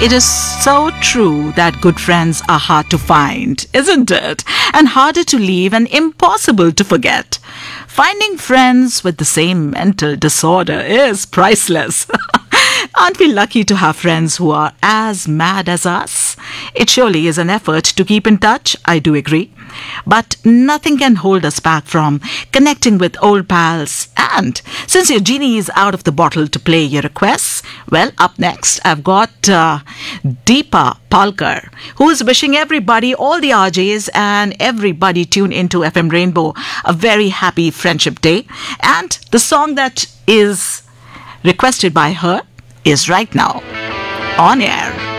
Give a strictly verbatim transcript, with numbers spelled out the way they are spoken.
It is so true that good friends are hard to find, isn't it? And harder to leave and impossible to forget. Finding friends with the same mental disorder is priceless. Aren't we lucky to have friends who are as mad as us? It surely is an effort to keep in touch, I do agree. But nothing can hold us back from connecting with old pals. And since your genie is out of the bottle to play your requests, well, up next, I've got uh, Deepa Palkar, who is wishing everybody, all the R Js and everybody tuned into F M Rainbow, a very happy Friendship Day. And the song that is requested by her is right now on air.